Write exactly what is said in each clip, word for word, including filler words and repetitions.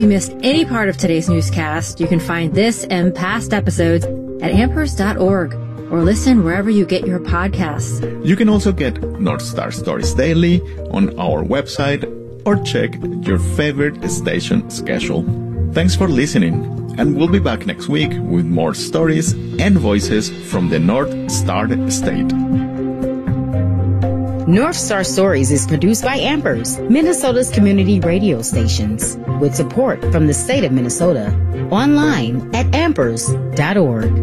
If you missed any part of today's newscast, you can find this and past episodes at ampers dot org or listen wherever you get your podcasts. You can also get North Star Stories daily on our website or check your favorite station schedule. Thanks for listening, and we'll be back next week with more stories and voices from the North Star State. North Star Stories is produced by Ampers, Minnesota's community radio stations, with support from the state of Minnesota. Online at ampers dot org.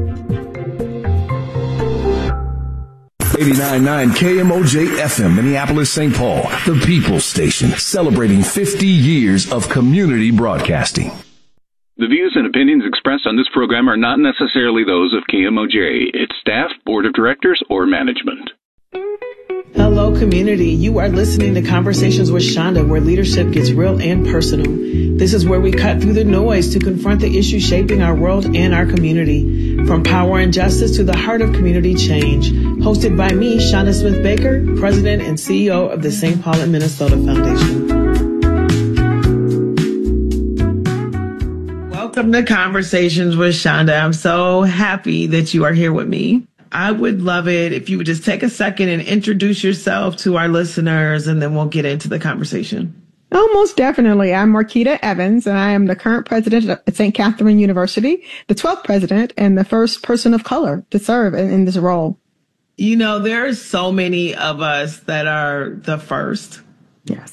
eighty-nine point nine K M O J F M, Minneapolis, Saint Paul, the People's Station, celebrating fifty years of community broadcasting. The views and opinions expressed on this program are not necessarily those of K M O J, its staff, board of directors, or management. Hello, community. You are listening to Conversations with Shonda, where leadership gets real and personal. This is where we cut through the noise to confront the issues shaping our world and our community. From power and justice to the heart of community change. Hosted by me, Shonda Smith Baker, President and C E O of the Saint Paul and Minnesota Foundation. Welcome to Conversations with Shonda. I'm so happy that you are here with me. I would love it if you would just take a second and introduce yourself to our listeners, and then we'll get into the conversation. Oh, most definitely. I'm Marquita Evans, and I am the current president at Saint Catherine University, the twelfth president, and the first person of color to serve in, in this role. You know, there are so many of us that are the first. Yes.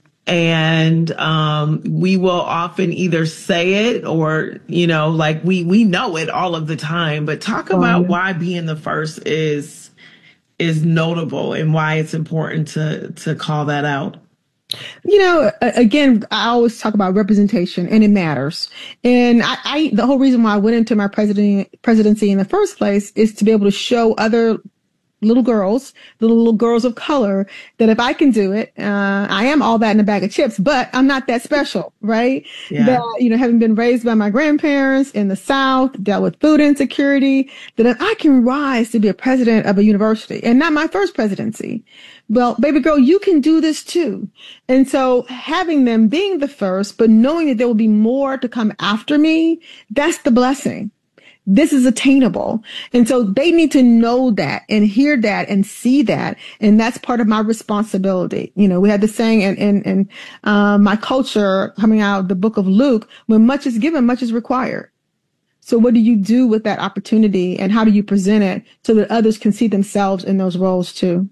And um, we will often either say it or, you know, like we, we know it all of the time. But talk about why being the first is is notable and why it's important to to call that out. You know, again, I always talk about representation, and it matters. And I, I the whole reason why I went into my president, presidency in the first place is to be able to show other little girls, little, little girls of color, that if I can do it, uh, I am all that in a bag of chips, but I'm not that special, right? Yeah. That, you know, having been raised by my grandparents in the South, dealt with food insecurity, that if I can rise to be a president of a university, and not my first presidency, well, baby girl, you can do this too. And so having them being the first, but knowing that there will be more to come after me, that's the blessing. This is attainable. And so they need to know that and hear that and see that. And that's part of my responsibility. You know, we had the saying in, in, in uh, my culture coming out of the book of Luke, when much is given, much is required. So what do you do with that opportunity, and how do you present it so that others can see themselves in those roles too?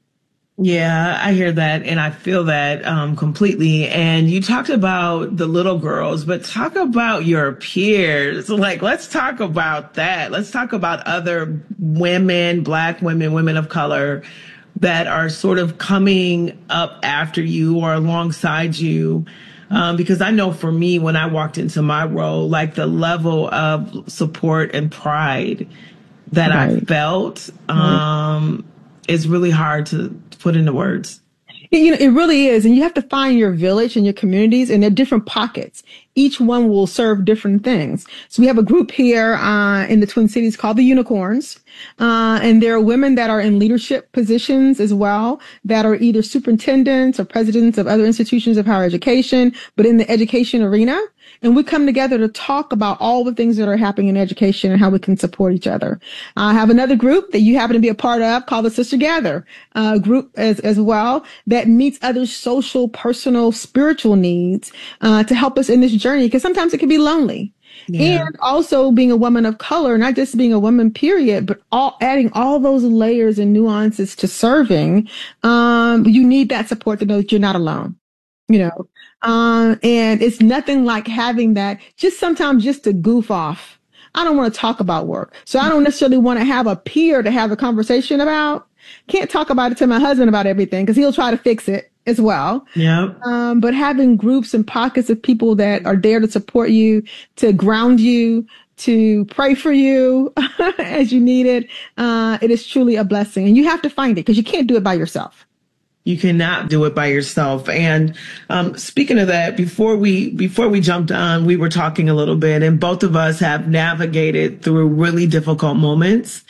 Yeah, I hear that and I feel that um, completely. And you talked about the little girls, but talk about your peers. Like, let's talk about that. Let's talk about other women, Black women, women of color that are sort of coming up after you or alongside you. Um, because I know for me, when I walked into my role, like the level of support and pride that right. I felt um, right. is really hard to put into words. You know, it really is. And you have to find your village and your communities, and they're different pockets. Each one will serve different things. So we have a group here uh, in the Twin Cities called the Unicorns. Uh, and there are women that are in leadership positions as well, that are either superintendents or presidents of other institutions of higher education, but in the education arena. And we come together to talk about all the things that are happening in education and how we can support each other. I have another group that you happen to be a part of called the Sister Gather uh, group as, as well, that meets others' social, personal, spiritual needs uh, to help us in this journey, because sometimes it can be lonely. Yeah. And also being a woman of color, not just being a woman, period, but all adding all those layers and nuances to serving. Um, you need that support to know that you're not alone, you know. Um, and it's nothing like having that just sometimes just to goof off. I don't want to talk about work. So I don't necessarily want to have a peer to have a conversation about. Can't talk about it to my husband about everything because he'll try to fix it as well. Yeah. Um, but having groups and pockets of people that are there to support you, to ground you, to pray for you as you need it, uh, it is truly a blessing. And you have to find it because you can't do it by yourself. You cannot do it by yourself. And um, speaking of that, before we before we jumped on, we were talking a little bit, and both of us have navigated through really difficult moments.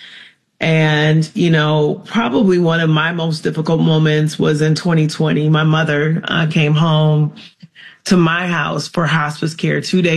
And, you know, probably one of my most difficult moments was in twenty twenty. My mother uh, came home to my house for hospice care two days